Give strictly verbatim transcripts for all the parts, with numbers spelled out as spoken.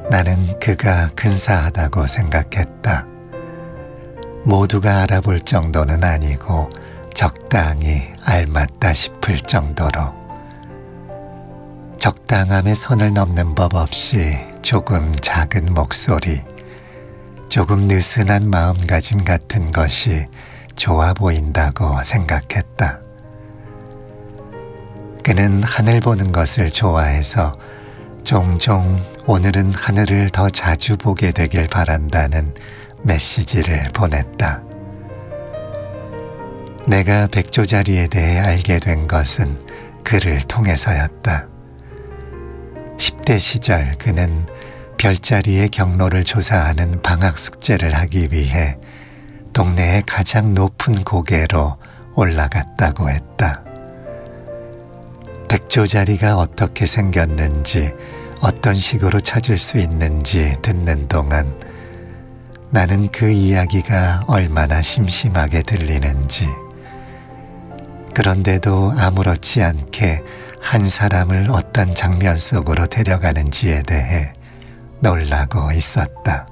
나는 그가 근사하다고 생각했다. 모두가 알아볼 정도는 아니고 적당히 알맞다 싶을 정도로. 적당함의 선을 넘는 법 없이 조금 작은 목소리, 조금 느슨한 마음가짐 같은 것이 좋아 보인다고 생각했다. 그는 하늘 보는 것을 좋아해서 종종 오늘은 하늘을 더 자주 보게 되길 바란다는 메시지를 보냈다. 내가 백조자리에 대해 알게 된 것은 그를 통해서였다. 십 대 시절 그는 별자리의 경로를 조사하는 방학 숙제를 하기 위해 동네의 가장 높은 고개로 올라갔다고 했다. 백조자리가 어떻게 생겼는지, 어떤 식으로 찾을 수 있는지 듣는 동안 나는 그 이야기가 얼마나 심심하게 들리는지, 그런데도 아무렇지 않게 한 사람을 어떤 장면 속으로 데려가는지에 대해 놀라고 있었다.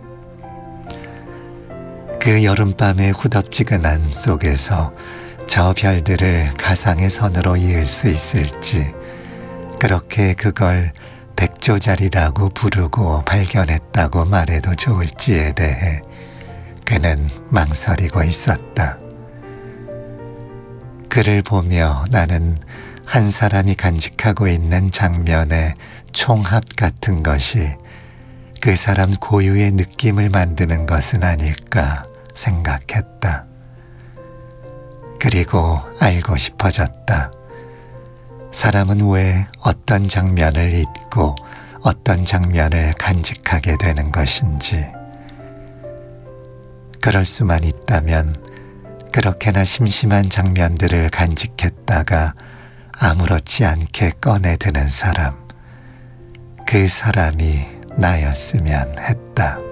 그 여름밤의 후덥지근함 속에서 저 별들을 가상의 선으로 이을 수 있을지, 그렇게 그걸 백조자리라고 부르고 발견했다고 말해도 좋을지에 대해 그는 망설이고 있었다. 그를 보며 나는 한 사람이 간직하고 있는 장면의 총합 같은 것이 그 사람 고유의 느낌을 만드는 것은 아닐까 생각했다. 그리고 알고 싶어졌다. 사람은 왜 어떤 장면을 잊고 어떤 장면을 간직하게 되는 것인지. 그럴 수만 있다면 그렇게나 심심한 장면들을 간직했다가 아무렇지 않게 꺼내드는 사람, 그 사람이 나였으면 했다.